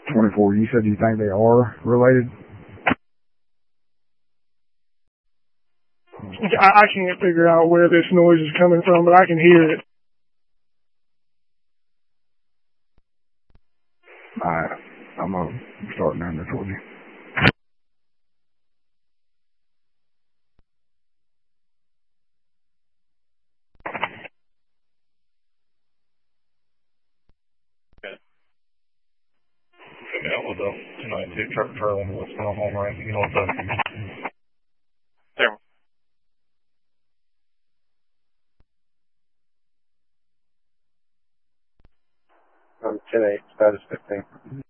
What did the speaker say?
24, you said you think they are related? I can't figure out where this noise is coming from, but I can hear it. Alright, I'm starting down there towards you. That was up tonight too, truck trailer, what's going on, right? You know what the... There. 10-8, status 15.